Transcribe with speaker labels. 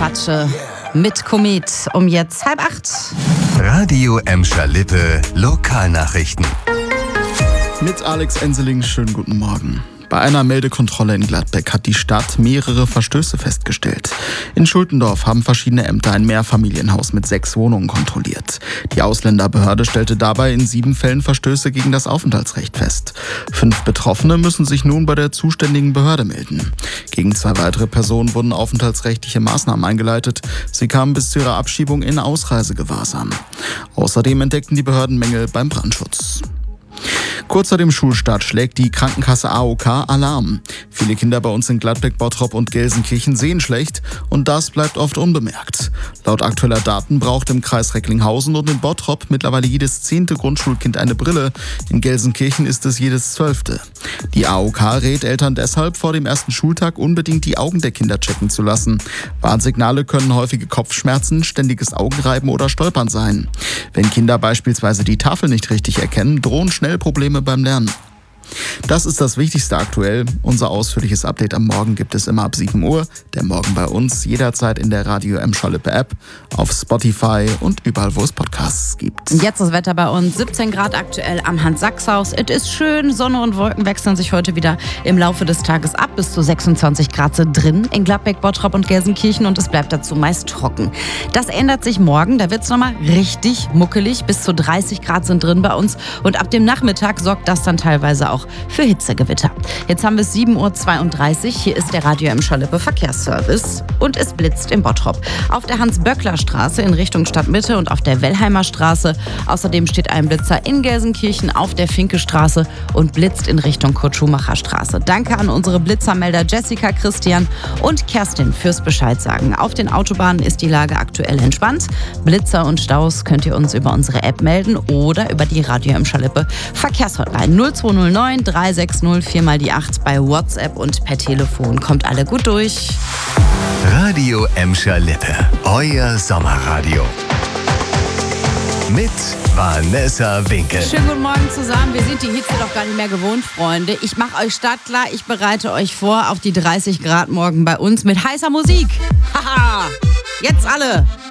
Speaker 1: Apache mit Komet um jetzt 7:30.
Speaker 2: Radio Emscher-Lippe Lokalnachrichten.
Speaker 3: Mit Alex Enseling, schönen guten Morgen. Bei einer Meldekontrolle in Gladbeck hat die Stadt mehrere Verstöße festgestellt. In Schultendorf haben verschiedene Ämter ein Mehrfamilienhaus mit 6 Wohnungen kontrolliert. Die Ausländerbehörde stellte dabei in 7 Fällen Verstöße gegen das Aufenthaltsrecht fest. 5 Betroffene müssen sich nun bei der zuständigen Behörde melden. Gegen 2 weitere Personen wurden aufenthaltsrechtliche Maßnahmen eingeleitet. Sie kamen bis zu ihrer Abschiebung in Ausreisegewahrsam. Außerdem entdeckten die Behörden Mängel beim Brandschutz. Kurz vor dem Schulstart schlägt die Krankenkasse AOK Alarm. Viele Kinder bei uns in Gladbeck, Bottrop und Gelsenkirchen sehen schlecht und das bleibt oft unbemerkt. Laut aktueller Daten braucht im Kreis Recklinghausen und in Bottrop mittlerweile jedes 10. Grundschulkind eine Brille. In Gelsenkirchen ist es jedes 12. Die AOK rät Eltern deshalb, vor dem ersten Schultag unbedingt die Augen der Kinder checken zu lassen. Warnsignale können häufige Kopfschmerzen, ständiges Augenreiben oder Stolpern sein. Wenn Kinder beispielsweise die Tafel nicht richtig erkennen, drohen schnell Probleme beim Lernen. Das ist das Wichtigste aktuell. Unser ausführliches Update am Morgen gibt es immer ab 7 Uhr. Der Morgen bei uns jederzeit in der Radio Emscher-Lippe App, auf Spotify und überall, wo es Podcasts gibt.
Speaker 1: Jetzt das Wetter bei uns, 17 Grad aktuell am Hans-Sachs-Haus. Es ist schön, Sonne und Wolken wechseln sich heute wieder im Laufe des Tages ab. Bis zu 26 Grad sind drin in Gladbeck, Bottrop und Gelsenkirchen und es bleibt dazu meist trocken. Das ändert sich morgen, da wird es nochmal richtig muckelig. Bis zu 30 Grad sind drin bei uns und ab dem Nachmittag sorgt das dann teilweise auch für Hitzegewitter. Jetzt haben wir es 7:32 Uhr. Hier ist der Radio Emscher-Lippe Verkehrsservice und es blitzt in Bottrop. Auf der Hans-Böckler-Straße in Richtung Stadtmitte und auf der Wellheimer Straße. Außerdem steht ein Blitzer in Gelsenkirchen auf der Finke-Straße und blitzt in Richtung Kurt-Schumacher-Straße. Danke an unsere Blitzermelder Jessica, Christian und Kerstin fürs Bescheid sagen. Auf den Autobahnen ist die Lage aktuell entspannt. Blitzer und Staus könnt ihr uns über unsere App melden oder über die Radio Emscher-Lippe Verkehrshotline 0209 360 4x8 bei WhatsApp und per Telefon. Kommt alle gut durch.
Speaker 2: Radio Emscher-Lippe, euer Sommerradio. Mit Vanessa Winkel.
Speaker 1: Schönen guten Morgen zusammen. Wir sind die Hitze doch gar nicht mehr gewohnt, Freunde. Ich mache euch startklar. Ich bereite euch vor auf die 30 Grad morgen bei uns mit heißer Musik. Haha! Jetzt alle!